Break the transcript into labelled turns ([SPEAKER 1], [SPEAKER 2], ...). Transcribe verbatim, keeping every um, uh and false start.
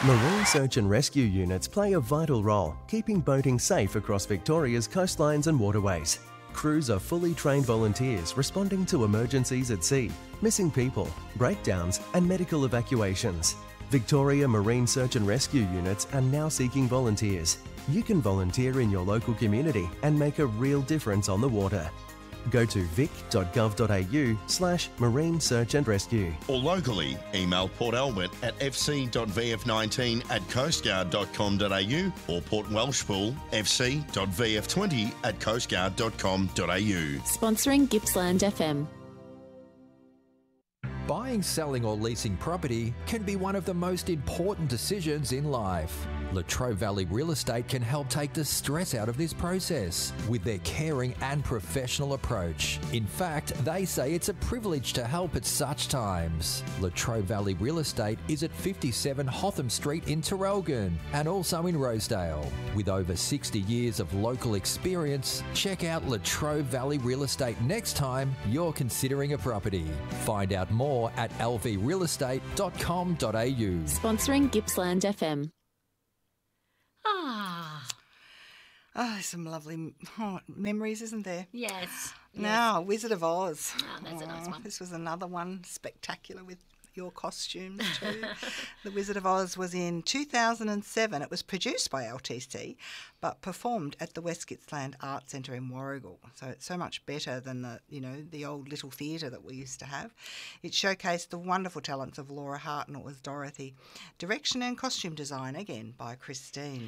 [SPEAKER 1] Marine search and rescue units play a vital role, keeping boating safe across Victoria's coastlines and waterways. Crews are fully trained volunteers responding to emergencies at sea, missing people, breakdowns and medical evacuations. Victoria Marine Search and Rescue units are now seeking volunteers. You can volunteer in your local community and make a real difference on the water. Go to vic.gov.au slash marine search and rescue.
[SPEAKER 2] Or locally, email Port Albert at fc.vf19 at coastguard.com.au or Port Welshpool fc.vf20 at coastguard.com.au.
[SPEAKER 3] Sponsoring Gippsland F M.
[SPEAKER 4] Buying, selling or leasing property can be one of the most important decisions in life. Latrobe Valley Real Estate can help take the stress out of this process with their caring and professional approach. In fact, they say it's a privilege to help at such times. Latrobe Valley Real Estate is at fifty-seven Hotham Street in Terrelgan and also in Rosedale. With over sixty years of local experience, check out Latrobe Valley Real Estate next time you're considering a property. Find out more at l v real estate dot com dot a u.
[SPEAKER 3] Sponsoring Gippsland F M.
[SPEAKER 5] Ah.
[SPEAKER 6] Oh, there's some lovely oh, memories, isn't there?
[SPEAKER 5] Yes.
[SPEAKER 6] Now, Wizard of Oz.
[SPEAKER 5] Oh, that's a nice one.
[SPEAKER 6] This was another one spectacular with your costumes too. The Wizard of Oz was in two thousand seven. It was produced by L T C, but performed at the West Gippsland Arts Centre in Warragul. So it's so much better than the, you know, the old little theatre that we used to have. It showcased the wonderful talents of Laura Hart, and it was Dorothy. Direction and costume design again by Christine.